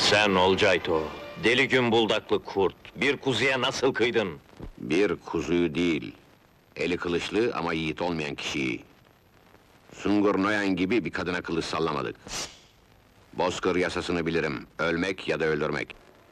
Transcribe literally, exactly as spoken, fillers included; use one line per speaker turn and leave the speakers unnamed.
Sen Olcayto, deli gümbuldak kurt, bir kuzuya nasıl kıydın?
Bir kuzuyu değil, eli kılıçlı ama yiğit olmayan kişiyi. Sungur Noyan gibi bir kadına kılıç sallamadık. Bozkır yasasını bilirim, ölmek ya da öldürmek.